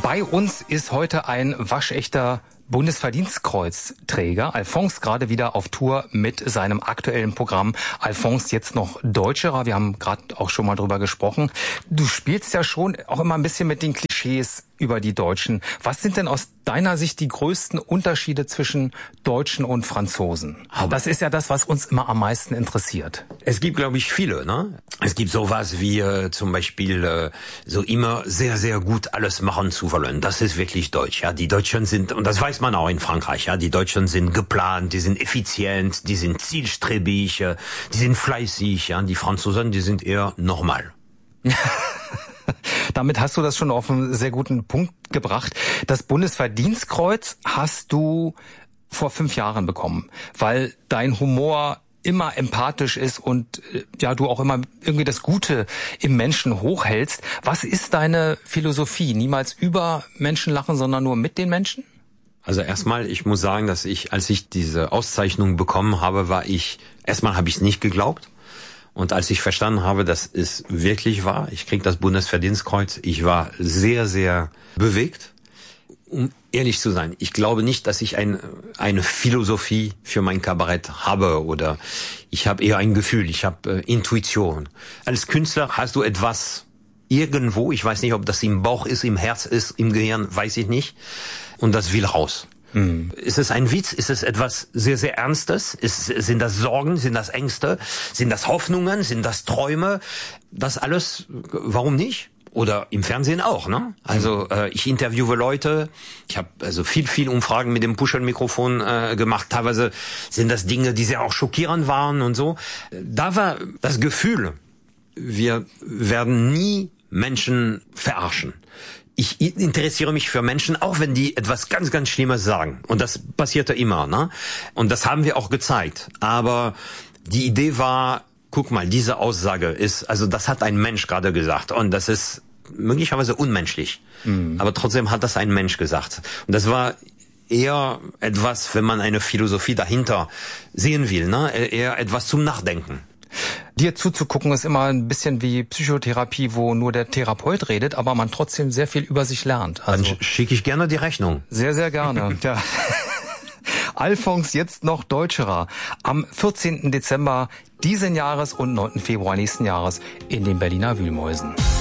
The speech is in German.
Bei uns ist heute ein waschechter Bundesverdienstkreuzträger. Alphonse gerade wieder auf Tour mit seinem aktuellen Programm. Alphonse jetzt noch Deutscherer. Wir haben gerade auch schon mal drüber gesprochen. Du spielst ja schon auch immer ein bisschen mit den Klischees über die Deutschen. Was sind denn aus deiner Sicht die größten Unterschiede zwischen Deutschen und Franzosen? Das ist ja das, was uns immer am meisten interessiert. Es gibt, glaube ich, viele, ne? Es gibt sowas wie zum Beispiel so immer sehr, sehr gut alles machen zu wollen. Das ist wirklich deutsch. Ja, die Deutschen sind, und das weiß man auch in Frankreich, ja, die Deutschen sind geplant, die sind effizient, die sind zielstrebig, die sind fleißig. Ja, die Franzosen, die sind eher normal. Damit hast du das schon auf einen sehr guten Punkt gebracht. Das Bundesverdienstkreuz hast du vor 5 Jahren bekommen, weil dein Humor immer empathisch ist und ja, du auch immer irgendwie das Gute im Menschen hochhältst. Was ist deine Philosophie? Niemals über Menschen lachen, sondern nur mit den Menschen? Also erstmal, ich muss sagen, dass als ich diese Auszeichnung bekommen habe, erstmal habe ich es nicht geglaubt. Und als ich verstanden habe, dass es wirklich war, ich krieg das Bundesverdienstkreuz, ich war sehr, sehr bewegt. Um ehrlich zu sein, ich glaube nicht, dass ich eine Philosophie für mein Kabarett habe, oder ich habe eher ein Gefühl, ich habe Intuition. Als Künstler hast du etwas irgendwo, ich weiß nicht, ob das im Bauch ist, im Herz ist, im Gehirn, weiß ich nicht, und das will raus. Ist es ein Witz? Ist es etwas sehr, sehr Ernstes? Sind das Sorgen? Sind das Ängste? Sind das Hoffnungen? Sind das Träume? Das alles, warum nicht? Oder im Fernsehen auch, ne? Also ich interviewe Leute, ich habe also viel Umfragen mit dem Push-Mikrofon gemacht. Teilweise sind das Dinge, die sehr auch schockierend waren und so. Da war das Gefühl, wir werden nie Menschen verarschen. Ich interessiere mich für Menschen, auch wenn die etwas ganz, ganz Schlimmes sagen. Und das passierte immer, ne? Und das haben wir auch gezeigt. Aber die Idee war, guck mal, diese Aussage das hat ein Mensch gerade gesagt. Und das ist möglicherweise unmenschlich. Aber trotzdem hat das ein Mensch gesagt. Und das war eher etwas, wenn man eine Philosophie dahinter sehen will, ne? Eher etwas zum Nachdenken. Dir zuzugucken ist immer ein bisschen wie Psychotherapie, wo nur der Therapeut redet, aber man trotzdem sehr viel über sich lernt. Also, dann schicke ich gerne die Rechnung. Sehr, sehr gerne. Ja. Alphonse jetzt noch Deutscherer. Am 14. Dezember diesen Jahres und 9. Februar nächsten Jahres in den Berliner Wühlmäusen.